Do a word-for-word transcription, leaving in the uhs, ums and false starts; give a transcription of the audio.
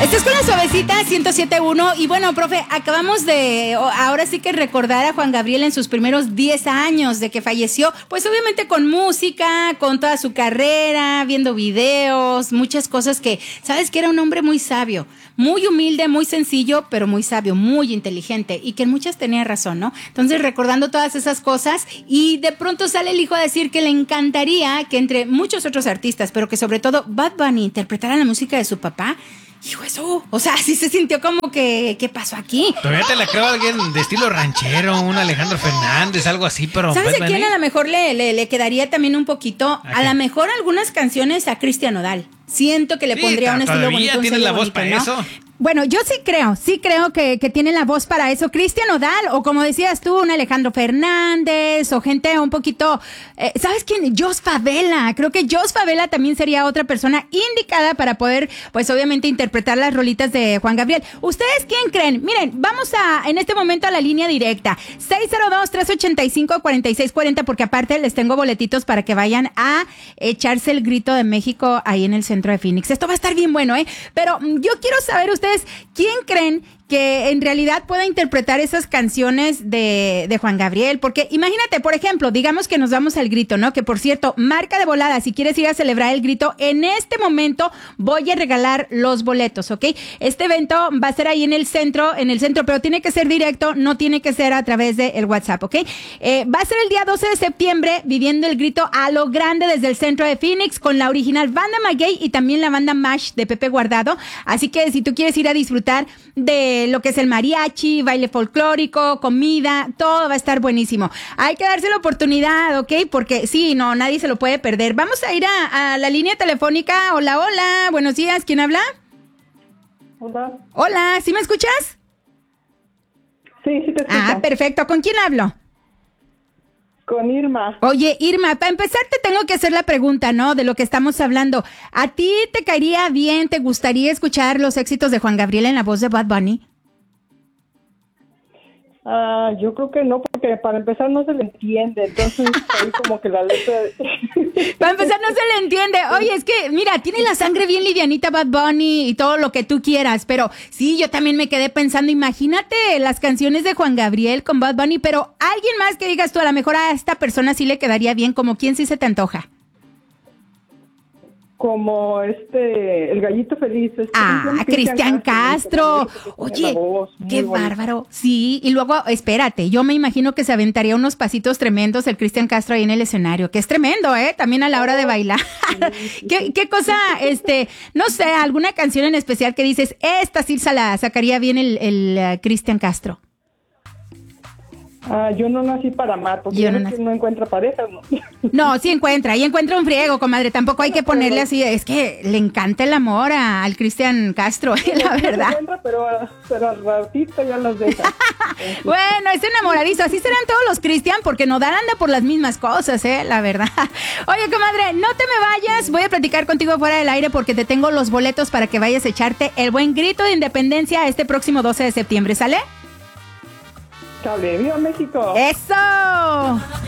Estás con la suavecita ciento siete punto uno y bueno, profe, acabamos de ahora sí que recordar a Juan Gabriel en sus primeros diez años de que falleció, pues obviamente con música, con toda su carrera, viendo videos, muchas cosas que, sabes que era un hombre muy sabio, muy humilde, muy sencillo, pero muy sabio, muy inteligente y que en muchas tenía razón, ¿no? Entonces recordando todas esas cosas y de pronto sale el hijo a decir que le encantaría que entre muchos otros artistas, pero que sobre todo Bad Bunny interpretara la música de su papá. Hijo, eso, o sea, sí se sintió como que, ¿qué pasó aquí? Todavía te la creo a alguien de estilo ranchero, un Alejandro Fernández, algo así, pero... ¿Sabes a quién a lo mejor le, le, le quedaría también un poquito? A lo mejor algunas canciones a Cristian Nodal. Siento que le sí, pondría un estilo bonito. Todavía tiene la voz bonito, para ¿no? eso. Bueno, yo sí creo, sí creo que, que tiene la voz para eso. Cristian Nodal, o como decías tú, un Alejandro Fernández, o gente un poquito... Eh, ¿Sabes quién? Jos Favela. Creo que Jos Favela también sería otra persona indicada para poder, pues obviamente, interpretar las rolitas de Juan Gabriel. ¿Ustedes quién creen? Miren, vamos a en este momento a la línea directa. seis cero dos, tres ocho cinco, cuatro seis cuatro cero, porque aparte les tengo boletitos para que vayan a echarse el grito de México ahí en el centro de Phoenix. Esto va a estar bien bueno, ¿eh? Pero yo quiero saber ustedes, ¿quién creen que en realidad pueda interpretar esas canciones de, de Juan Gabriel? Porque imagínate, por ejemplo, digamos que nos vamos al grito, ¿no? Que por cierto, marca de volada, si quieres ir a celebrar el grito, en este momento voy a regalar los boletos, ¿ok? Este evento va a ser ahí en el centro, en el centro, pero tiene que ser directo, no tiene que ser a través del WhatsApp, ¿ok? Eh, va a ser el día doce de septiembre, viviendo el grito a lo grande desde el centro de Phoenix, con la original banda Maguey y también la banda Mash de Pepe Guardado. Así que si tú quieres ir a disfrutar de lo que es el mariachi, baile folclórico, comida, todo va a estar buenísimo. Hay que darse la oportunidad, ¿ok? Porque sí, no, nadie se lo puede perder. Vamos a ir a, a la línea telefónica. Hola, hola, buenos días, ¿quién habla? Hola. Hola, ¿sí me escuchas? Sí, sí te escucho. Ah, perfecto, ¿con quién hablo? Con Irma. Oye, Irma, para empezar te tengo que hacer la pregunta, ¿no? De lo que estamos hablando. ¿A ti te caería bien, te gustaría escuchar los éxitos de Juan Gabriel en la voz de Bad Bunny? Ah, yo creo que no, porque para empezar no se le entiende, entonces ahí como que la letra... Para empezar no se le entiende. Oye, es que, mira, tiene la sangre bien livianita Bad Bunny y todo lo que tú quieras, pero sí, yo también me quedé pensando, imagínate las canciones de Juan Gabriel con Bad Bunny, pero alguien más que digas tú, a lo mejor a esta persona sí le quedaría bien, como quién sí se te antoja. Como este, el gallito feliz. Este, ah, Cristian Castro. Castro. Oye, voz, qué bonito. Bárbaro. Sí, y luego, espérate, yo me imagino que se aventaría unos pasitos tremendos el Cristian Castro ahí en el escenario, que es tremendo, ¿eh? También a la hora de bailar. Sí, ¿Qué, sí. ¿Qué cosa, este, no sé, alguna canción en especial que dices, esta sí se la sacaría bien el, el uh, Cristian Castro? Ah, yo no nací para amar, porque yo no, nací... no encuentra pareja, ¿no? No, sí encuentra, y encuentra un friego, comadre, tampoco hay que ponerle así, es que le encanta el amor a, al Cristian Castro, sí, la verdad. Encuentra, pero, pero al ratito ya los deja. Bueno, es enamoradizo, así serán todos los Cristian, porque Nodal anda por las mismas cosas, eh, la verdad. Oye, comadre, no te me vayas, voy a platicar contigo fuera del aire porque te tengo los boletos para que vayas a echarte el buen grito de independencia este próximo doce de septiembre, ¿sale? ¡Viva México! ¡Eso!